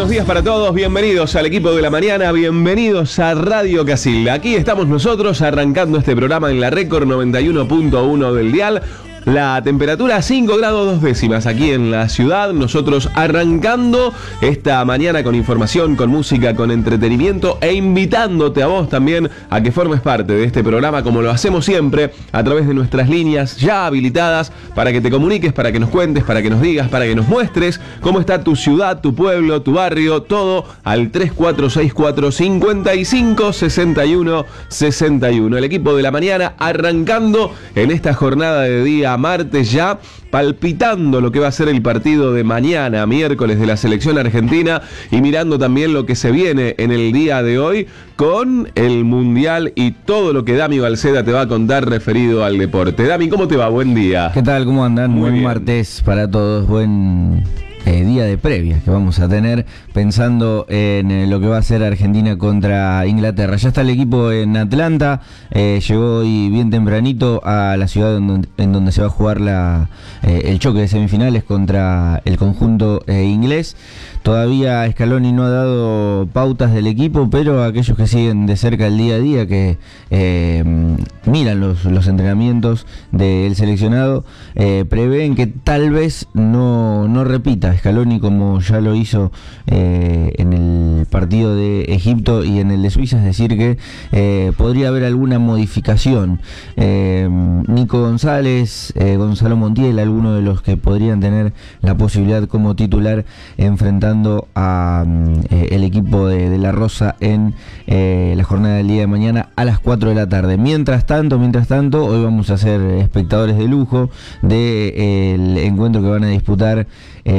buenos días para todos, bienvenidos al equipo de la mañana, bienvenidos a Radio Casilda. Aquí estamos nosotros arrancando este programa en la Récord 91.1 del dial. La temperatura 5 grados 2 décimas aquí en la ciudad. Nosotros arrancando esta mañana con información, con música, con entretenimiento e invitándote a vos también a que formes parte de este programa como lo hacemos siempre a través de nuestras líneas ya habilitadas para que te comuniques, para que nos cuentes, para que nos digas, para que nos muestres cómo está tu ciudad, tu pueblo, tu barrio, todo al 3464 55 61 61. El equipo de la mañana arrancando en esta jornada de día martes ya, palpitando lo que va a ser el partido de mañana, miércoles, de la selección argentina y mirando también lo que se viene en el día de hoy con el Mundial y todo lo que Dami Balceda te va a contar referido al deporte. Dami, ¿cómo te va? Buen día. ¿Qué tal? ¿Cómo andan? Muy buen bien. Martes para todos, buen día de previa que vamos a tener pensando en lo que va a ser Argentina contra Inglaterra. Ya está el equipo en Atlanta, llegó hoy bien tempranito a la ciudad en donde se va a jugar el choque de semifinales contra el conjunto inglés. Todavía Scaloni no ha dado pautas del equipo, pero aquellos que siguen de cerca el día a día, que miran los entrenamientos del seleccionado, prevén que tal vez no repita Scaloni como ya lo hizo en el partido de Egipto y en el de Suiza, es decir que podría haber alguna modificación. Nico González, Gonzalo Montiel, algunos de los que podrían tener la posibilidad como titular enfrentando a el equipo de La Rosa en la jornada del día de mañana a las 4 de la tarde. Mientras tanto, hoy vamos a ser espectadores de lujo del encuentro que van a disputar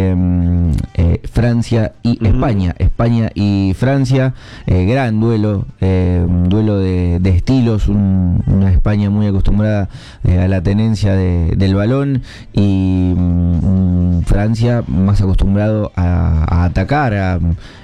Francia y España. España y Francia, gran duelo, duelo de estilos, una España muy acostumbrada a la tenencia del balón y Francia más acostumbrado a atacar.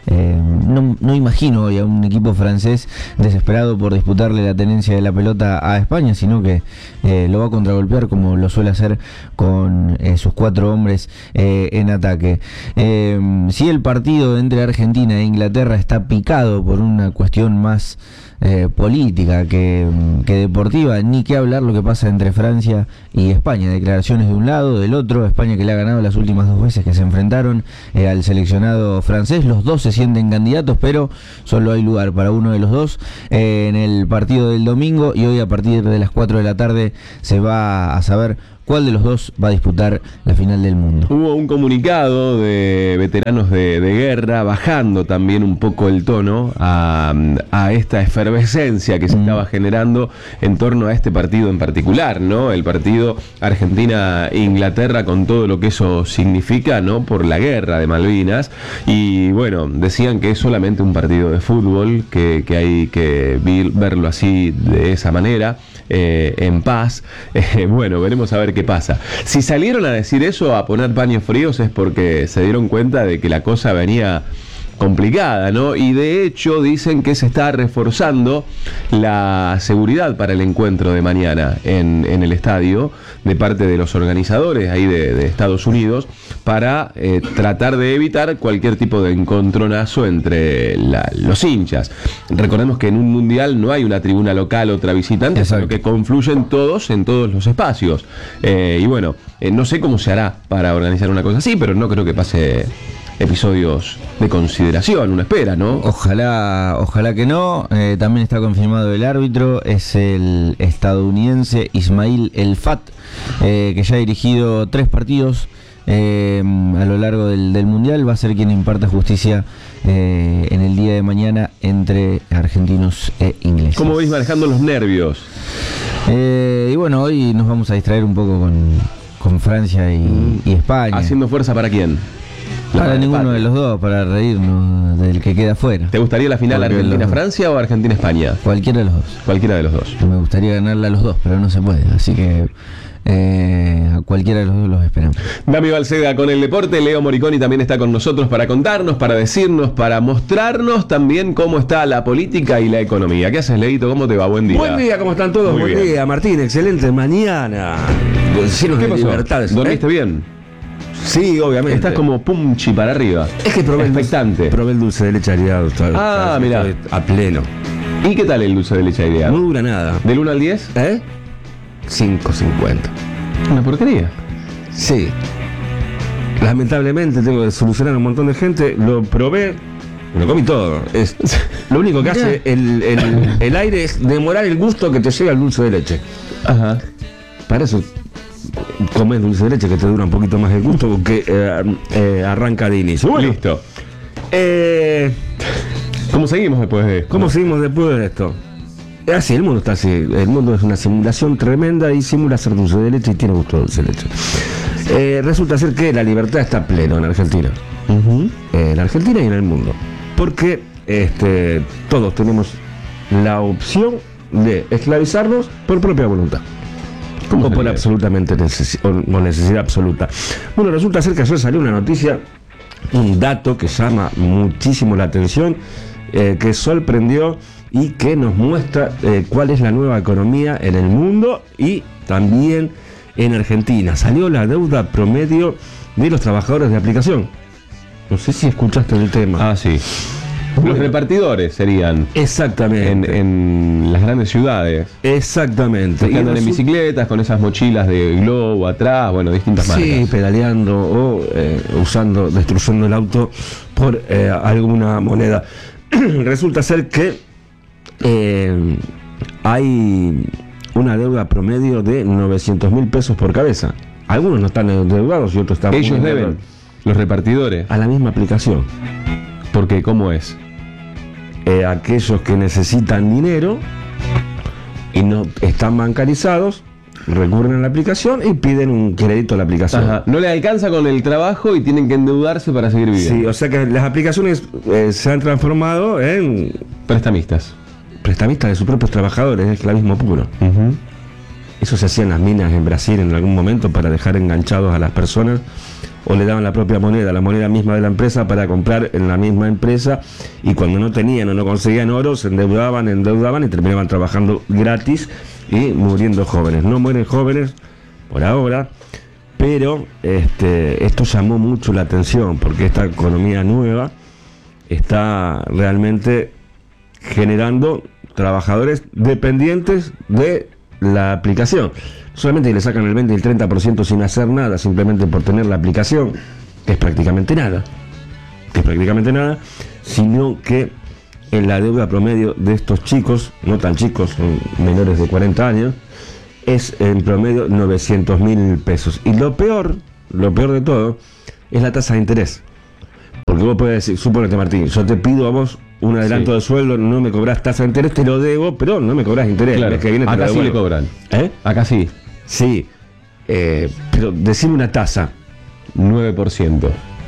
No imagino hoy a un equipo francés desesperado por disputarle la tenencia de la pelota a España, sino que lo va a contragolpear como lo suele hacer con sus 4 hombres en ataque. Si el partido entre Argentina e Inglaterra está picado por una cuestión más política que deportiva, ni que hablar lo que pasa entre Francia y España. Declaraciones de un lado, del otro. España, que le ha ganado las últimas 2 veces que se enfrentaron al seleccionado francés. Los dos se sienten candidatos, pero solo hay lugar para uno de los dos en el partido del domingo, y hoy a partir de las 4 de la tarde se va a saber cuál de los dos va a disputar la final del mundo. Hubo un comunicado de veteranos de guerra bajando también un poco el tono a esta efervescencia que se estaba generando en torno a este partido en particular, ¿no? El partido Argentina-Inglaterra, con todo lo que eso significa, ¿no? Por la guerra de Malvinas. Y bueno, decían que es solamente un partido de fútbol, que hay que verlo así, de esa manera, en paz. Bueno, veremos a ver qué pasa. Si salieron a decir eso, a poner paños fríos, es porque se dieron cuenta de que la cosa venía complicada, ¿no? Y de hecho dicen que se está reforzando la seguridad para el encuentro de mañana en el estadio de parte de los organizadores ahí de Estados Unidos, para tratar de evitar cualquier tipo de encontronazo entre los hinchas. Recordemos que en un mundial no hay una tribuna local, otra visitante, exacto, sino que confluyen todos en todos los espacios. Y bueno, no sé cómo se hará para organizar una cosa así, pero no creo que pase episodios de consideración, uno espera, ¿no? Ojalá que no. También está confirmado el árbitro, es el estadounidense Ismail El Fat, que ya ha dirigido 3 partidos a lo largo del Mundial. Va a ser quien imparta justicia en el día de mañana entre argentinos e ingleses. ¿Cómo veis manejando los nervios? Y bueno, hoy nos vamos a distraer un poco con Francia y España. ¿Haciendo fuerza para quién? Para ninguno de los dos, para reírnos del que queda afuera. ¿Te gustaría la final Argentina-Francia o Argentina-España? Cualquiera de los dos. Cualquiera de los dos. Me gustaría ganarla a los dos, pero no se puede, así que a cualquiera de los dos los esperamos. Dami Balceda con el deporte. Leo Moriconi también está con nosotros para contarnos, para decirnos, para mostrarnos también cómo está la política y la economía. ¿Qué haces, Leito? ¿Cómo te va? Buen día. Buen día, ¿cómo están todos? Muy Buen bien. día, Martín. Excelente mañana. Llenos ¿Qué de pasó? libertades. ¿Dormiste bien? Sí, obviamente. Estás como pumchi para arriba. Es que expectante. Probé el dulce de leche aireado. Mirá. A pleno. ¿Y qué tal el dulce de leche aireado? No dura nada. ¿Del 1 al 10? 5.50. Una porquería. Sí. Lamentablemente tengo que solucionar a un montón de gente. Lo probé, lo comí todo. Lo único que hace el aire es demorar el gusto que te llega el dulce de leche. Ajá. Para eso comes dulce de leche que te dura un poquito más el gusto porque arranca de inicio. Bueno, listo. ¿Cómo seguimos después de esto? ¿Cómo seguimos después de esto? Así, el mundo está así. El mundo es una simulación tremenda y simula ser dulce de leche y tiene gusto de dulce de leche. Resulta ser que la libertad está plena en Argentina. En Argentina y en el mundo. Porque todos tenemos la opción de esclavizarnos por propia voluntad. O por absolutamente necesidad absoluta. Bueno, resulta ser que ayer salió una noticia, un dato que llama muchísimo la atención, que sorprendió y que nos muestra cuál es la nueva economía en el mundo y también en Argentina. Salió la deuda promedio de los trabajadores de aplicación. No sé si escuchaste el tema. Ah, sí. Los repartidores serían. Exactamente. En las grandes ciudades. Exactamente. Que andan en bicicletas con esas mochilas de globo atrás, bueno, distintas marcas. Sí, pedaleando o destruyendo el auto por alguna moneda. Resulta ser que hay una deuda promedio de 900.000 pesos por cabeza. Algunos no están endeudados y otros están... Ellos deben, los repartidores. A la misma aplicación. ¿Por qué? ¿Cómo es? Aquellos que necesitan dinero y no están bancarizados recurren a la aplicación y piden un crédito a la aplicación. Ajá. No le alcanza con el trabajo y tienen que endeudarse para seguir viviendo. Sí, o sea que las aplicaciones se han transformado en prestamistas de sus propios trabajadores, es esclavismo puro. Eso se hacía en las minas en Brasil en algún momento para dejar enganchados a las personas, o le daban la propia moneda, la moneda misma de la empresa para comprar en la misma empresa, y cuando no tenían o no conseguían oro se endeudaban y terminaban trabajando gratis y muriendo jóvenes. No mueren jóvenes por ahora, pero esto llamó mucho la atención porque esta economía nueva está realmente generando trabajadores dependientes de la aplicación. Solamente le sacan el 20 y el 30% sin hacer nada, simplemente por tener la aplicación, que es prácticamente nada, sino que en la deuda promedio de estos chicos, no tan chicos, son menores de 40 años, es en promedio 900.000 pesos. Y lo peor de todo, es la tasa de interés. Porque vos podés decir, suponete Martín, yo te pido a vos un adelanto de sueldo, no me cobrás tasa de interés, te lo debo, pero no me cobrás interés. Claro. Que viene, Acá sí le cobran. Acá sí. Sí, pero decime una tasa. 9%.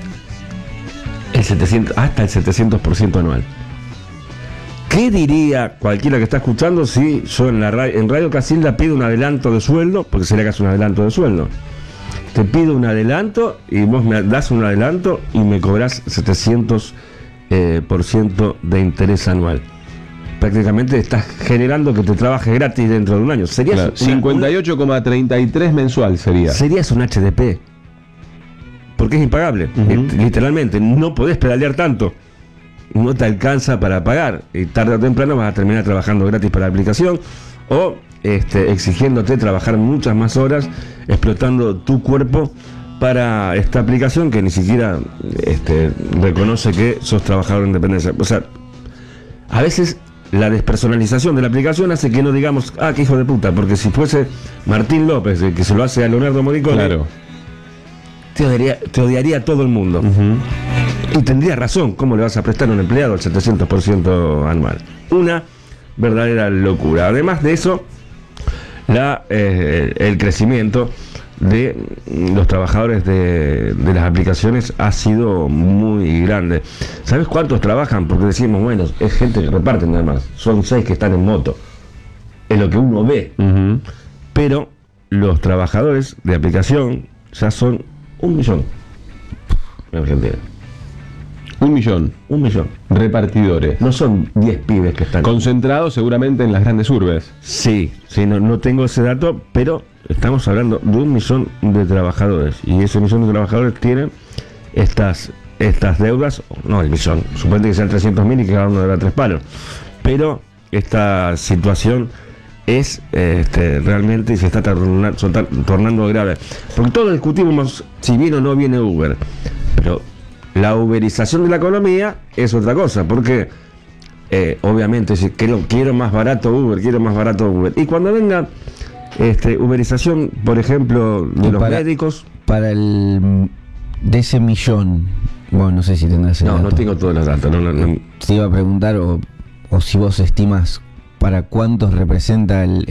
Hasta el 700% anual. ¿Qué diría cualquiera que está escuchando si yo en Radio Casilda pido un adelanto de sueldo? Porque sería casi un adelanto de sueldo. Te pido un adelanto y vos me das un adelanto y me cobrás 700% de interés anual. Prácticamente estás generando que te trabajes gratis dentro de un año. Serías 58,33 mensual sería. Serías un HDP. Porque es impagable. Literalmente, no podés pedalear tanto. No te alcanza para pagar. Y tarde o temprano vas a terminar trabajando gratis para la aplicación o exigiéndote trabajar muchas más horas, explotando tu cuerpo para esta aplicación que ni siquiera reconoce que sos trabajador de independencia. O sea, a veces la despersonalización de la aplicación hace que no digamos, qué hijo de puta, porque si fuese Martín López, que se lo hace a Leonardo Moricone, claro, te odiaría todo el mundo. Y tendría razón, ¿cómo le vas a prestar a un empleado el 700% anual? Una verdadera locura. Además de eso, el crecimiento de los trabajadores de las aplicaciones ha sido muy grande. ¿Sabes cuántos trabajan? Porque decimos, bueno, es gente que reparten nada más. Son 6 que están en moto. Es lo que uno ve. Pero los trabajadores de aplicación ya son 1 millón en Argentina. 1 millón. 1 millón. Repartidores. No son 10 pibes que están. Concentrados seguramente en las grandes urbes. Sí, no tengo ese dato, pero estamos hablando de 1 millón de trabajadores. Y ese millón de trabajadores tienen estas deudas, no el millón, suponete que sean 300.000 y que cada uno deba 3 palos. Pero esta situación es realmente y se está tornando grave. Porque todos discutimos si viene o no viene Uber. Pero la uberización de la economía es otra cosa, porque obviamente si quiero más barato Uber. Y cuando venga uberización, por ejemplo, de los médicos. De ese millón, bueno, no sé si tendrás el dato. No tengo todos los datos. No. Te iba a preguntar, o si vos estimas para cuántos representa el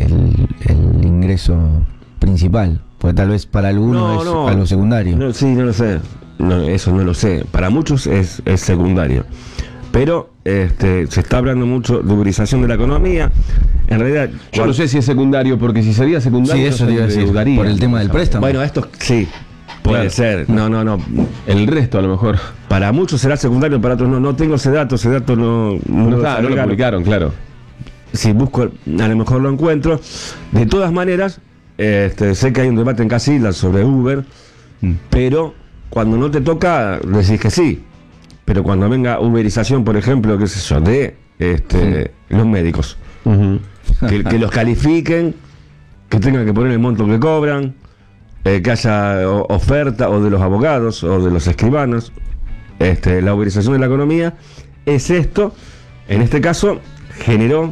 ingreso principal, porque tal vez para algunos es algo secundario. No lo sé. Eso no lo sé. Para muchos es secundario. Pero se está hablando mucho de uberización de la economía. En realidad, yo no sé si es secundario, porque si sería secundario, sí, eso te iba a decir, por el tema del préstamo. Bueno, esto sí. Puede ser, no. El resto a lo mejor. Para muchos será secundario, para otros no. No tengo ese dato no lo publicaron, claro. Si busco, a lo mejor lo encuentro. De todas maneras, sé que hay un debate en Casillas sobre Uber, pero cuando no te toca, decís que sí. Pero cuando venga uberización, por ejemplo, qué sé yo, de los médicos, que los califiquen, que tengan que poner el monto que cobran, que haya oferta, o de los abogados o de los escribanos, la uberización de la economía es esto. En este caso generó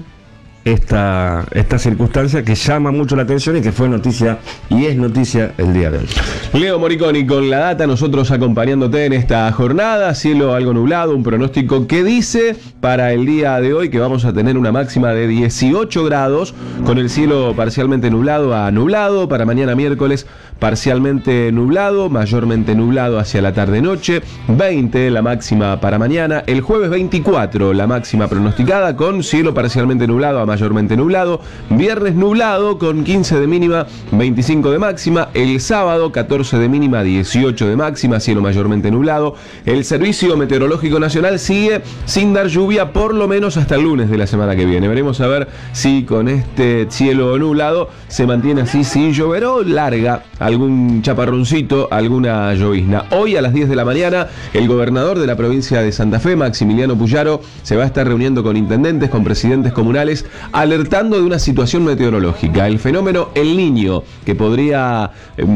esta circunstancia que llama mucho la atención y que fue noticia y es noticia el día de hoy. Leo Moriconi con la data, nosotros acompañándote en esta jornada. Cielo algo nublado, un pronóstico que dice para el día de hoy que vamos a tener una máxima de 18 grados con el cielo parcialmente nublado a nublado. Para mañana miércoles parcialmente nublado, mayormente nublado hacia la tarde-noche. 20 la máxima para mañana. El jueves 24 la máxima pronosticada con cielo parcialmente nublado a mayormente nublado. Viernes nublado con 15 de mínima, 25 de máxima. El sábado 14 de mínima, 18 de máxima, cielo mayormente nublado. El Servicio Meteorológico Nacional sigue sin dar lluvia por lo menos hasta el lunes de la semana que viene. Veremos a ver si con este cielo nublado se mantiene así sin llover o larga algún chaparroncito, alguna llovizna. Hoy a las 10 de la mañana el gobernador de la provincia de Santa Fe, Maximiliano Puyaro, se va a estar reuniendo con intendentes, con presidentes comunales, alertando de una situación meteorológica, el fenómeno El Niño, que podría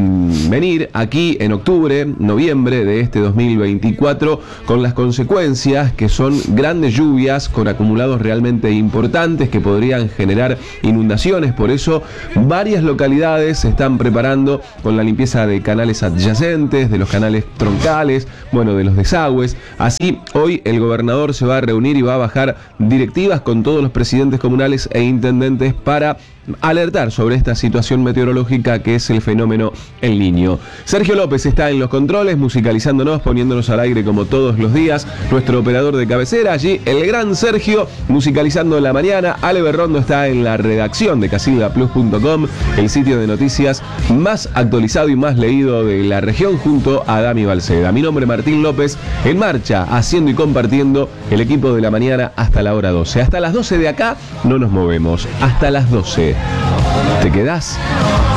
venir aquí en octubre, noviembre de este 2024, con las consecuencias que son grandes lluvias con acumulados realmente importantes que podrían generar inundaciones. Por eso varias localidades se están preparando con la limpieza de canales adyacentes, de los canales troncales, de los desagües. Así, hoy el gobernador se va a reunir y va a bajar directivas con todos los presidentes comunales e intendentes para alertar sobre esta situación meteorológica que es el fenómeno El Niño. Sergio López está en los controles, musicalizándonos, poniéndonos al aire como todos los días. Nuestro operador de cabecera, allí el gran Sergio, musicalizando la mañana. Ale Berrondo está en la redacción de casildaplus.com, el sitio de noticias más actualizado y más leído de la región, junto a Dami Balceda. Mi nombre es Martín López, en marcha, haciendo y compartiendo el equipo de la mañana hasta la hora 12. Hasta las 12 de acá no nos movemos, hasta las 12. ¿Te quedás?